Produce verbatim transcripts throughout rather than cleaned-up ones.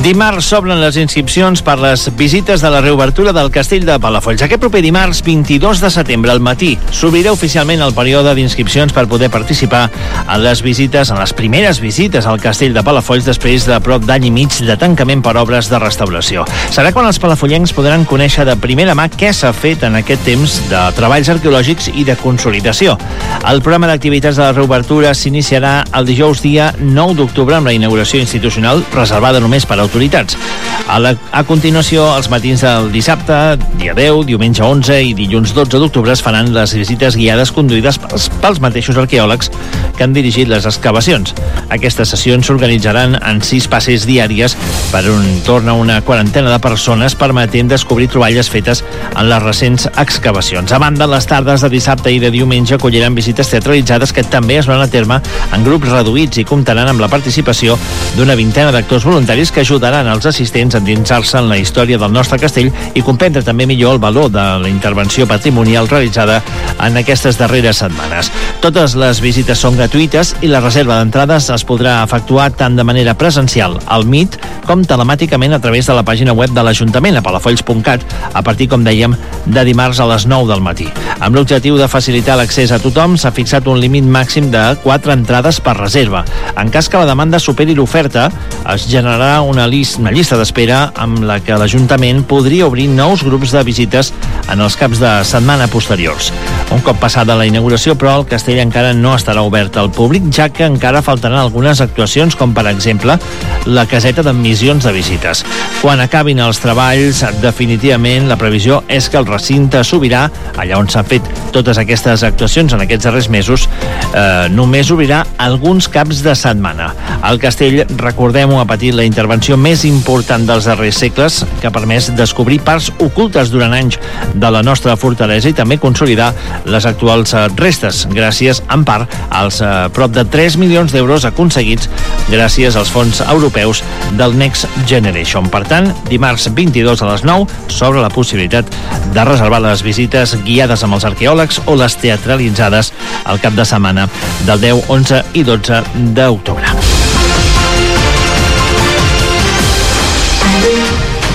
Dimarts s'obren les inscripcions per les visites de la reobertura del Castell de Palafolls. Aquest proper dimarts, vint-i-dos de setembre, al matí, s'obrirà oficialment el període d'inscripcions per poder participar en les visites, en les primeres visites al Castell de Palafolls després de prop d'any i mig de tancament per obres de restauració. Serà quan els palafollencs podran conèixer de primera mà què s'ha fet en aquest temps de treballs arqueològics i de consolidació. El programa d'activitats de la reobertura s'iniciarà el dijous dia nou d'octubre amb la inauguració institucional reservada només per autoritats. A, la, a continuació, els matins del dissabte, dia deu, diumenge onze i dilluns dotze d'octubre es faran les visites guiades conduïdes pels, pels mateixos arqueòlegs que han dirigit les excavacions. Aquestes sessions s'organitzaran en sis passes diàries per un torn a una quarantena de persones, permetent descobrir troballes fetes en les recents excavacions. A banda, les tardes de dissabte i de diumenge acolliran visites teatralitzades que també es van a terme en grups reduïts i comptaran amb la participació d'una vintena d'actors voluntaris que ajudaran als assistents a endinsar-se en la història del nostre castell i comprendre també millor el valor de la intervenció patrimonial realitzada en aquestes darreres setmanes. Totes les visites són gratuïtes i la reserva d'entrades es podrà efectuar tant de manera presencial al Meet com telemàticament a través de la pàgina web de l'Ajuntament a palafolls punt cat a partir, com dèiem, de dimarts a les nou del matí. Amb l'objectiu de facilitar l'accés a tothom, s'ha fixat un límit màxim de quatre entrades per reserva. En cas que la demanda superi l'oferta, es generarà una, list, una llista d'espera amb la que l'Ajuntament podria obrir nous grups de visites en els caps de setmana posteriors. Un cop passada la inauguració, però, el castell encara no estarà obert al públic, ja que encara faltaran algunes actuacions, com per exemple la caseta d'admissions de visites. Quan acabin els treballs, definitivament la previsió és que el recinte s'obrirà, allà on s'han fet totes aquestes actuacions en aquests darrers mesos, eh, només obrirà alguns caps de setmana. El castell, recordem-ho, ha patit la intervenció més important dels darrers segles, que ha permès descobrir parts ocultes durant anys de la nostra fortalesa i també consolidar les actuals restes, gràcies, en part, als eh, prop de tres milions d'euros aconseguits gràcies als fons europeus del Next Generation. Per tant, dimarts vint-i-dos a les nou s'obre la possibilitat de reservar les visites guiades amb els arqueòlegs o les teatralitzades al cap de setmana del deu, onze i dotze d'octubre.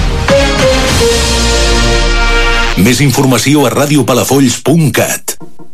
Més informació a radiopalafolls punt cat.